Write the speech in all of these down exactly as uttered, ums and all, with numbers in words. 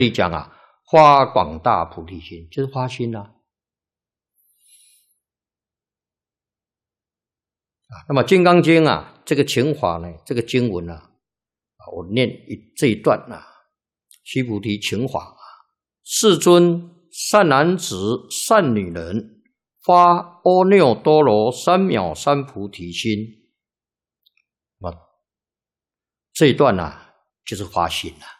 你讲啊，发广大菩提心，就是发心啊。啊，那么《金刚经》啊，这个情法呢，这个经文啊，我念一这一段啊，须菩提情法啊，世尊，善男子、善女人，发阿耨多罗三藐三菩提心。啊，这一段啊，就是发心啊。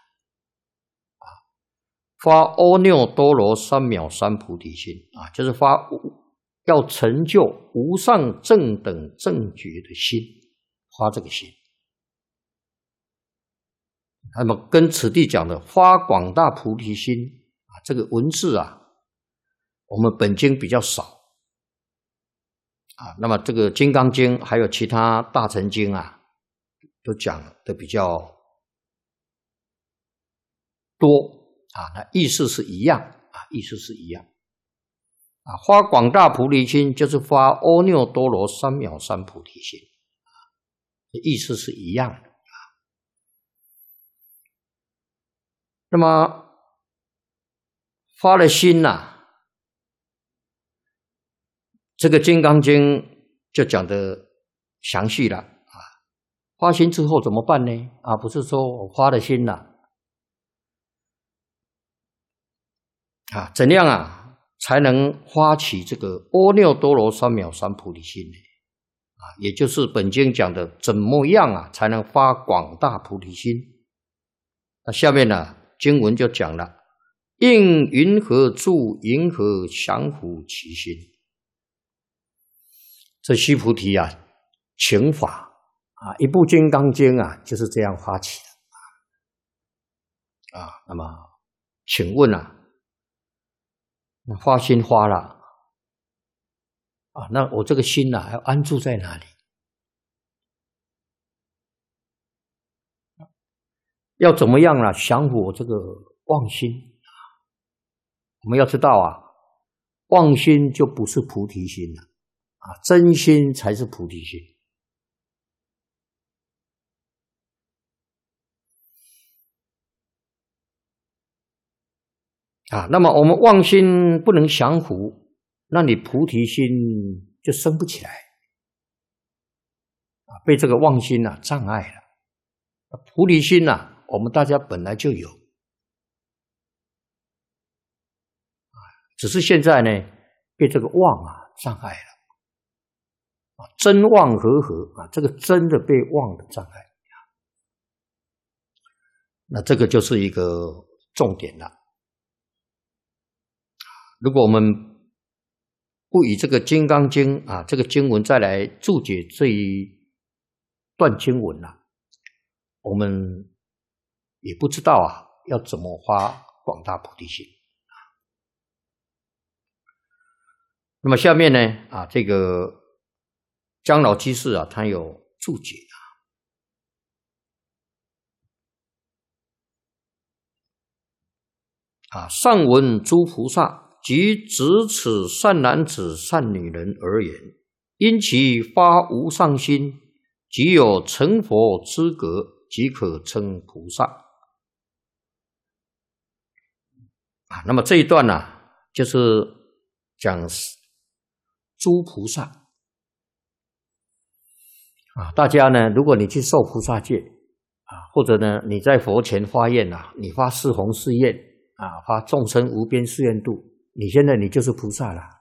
发阿耨多罗三藐三菩提心啊，就是发要成就无上正等正觉的心，发这个心。那么跟此地讲的发广大菩提心啊，这个文字啊，我们本经比较少啊。那么这个《金刚经》还有其他大乘经啊，都讲的比较多。啊，那意思是一样啊，意思是一样啊。发广大菩提心就是发阿耨多罗三藐三菩提心啊，意思是一样的啊。那么发了心呐、啊，这个《金刚经》就讲得详细了啊。发心之后怎么办呢？啊，不是说我发了心了。啊，怎样啊才能发起这个阿耨多罗三藐三菩提心呢？啊，也就是本经讲的怎么样啊才能发广大菩提心？那下面呢经文就讲了，应云何住，云何降伏其心。这须菩提啊，情法啊，一部金刚经啊就是这样发起的啊。那么请问啊，发心发了啊，那我这个心啊要安住在哪里？要怎么样啊降伏我这个妄心？我们要知道啊，妄心就不是菩提心了啊，真心才是菩提心。啊，那么我们妄心不能降伏，那你菩提心就生不起来啊，被这个妄心啊障碍了。菩提心啊，我们大家本来就有啊，只是现在呢被这个妄啊障碍了啊，真妄合合啊，这个真的被妄的障碍，那这个就是一个重点了。如果我们不以这个《金刚经》啊这个经文再来注解这一段经文啊，我们也不知道啊要怎么发广大菩提心。那么下面呢啊，这个姜老居士啊，他有注解啊，啊上闻诸菩萨。即指此善男子、善女人而言，因其发无上心，即有成佛资格，即可称菩萨。啊，那么这一段呢、啊，就是讲诸菩萨啊。大家呢，如果你去受菩萨戒啊，或者呢你在佛前发愿啊，你发四弘誓愿啊，发众生无边誓愿度。你现在你就是菩萨了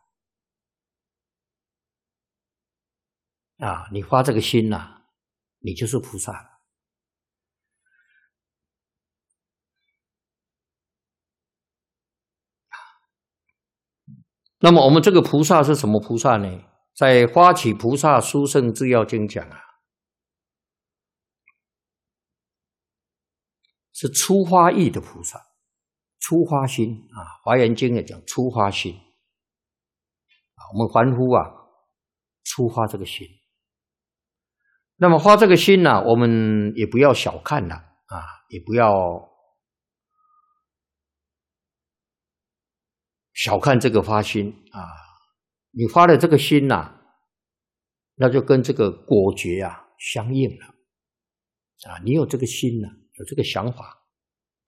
啊！你发这个心呐、啊，你就是菩萨了。那么我们这个菩萨是什么菩萨呢？在《发起菩萨殊胜智要经》讲啊，是初发意的菩萨。初发心啊，《华严经》也讲初发心啊，我们凡夫啊，初发这个心。那么发这个心呢、啊，我们也不要小看了啊，也不要小看这个发心啊。你发了这个心呐、啊，那就跟这个果觉啊相应了啊。你有这个心呢、啊，有这个想法。